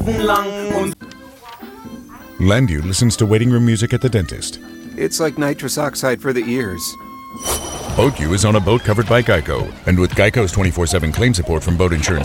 Landu listens to waiting room music at the dentist. It's like nitrous oxide for the ears. BoatU is on a boat covered by Geico. And with Geico's 24/7 claim support from boat insurance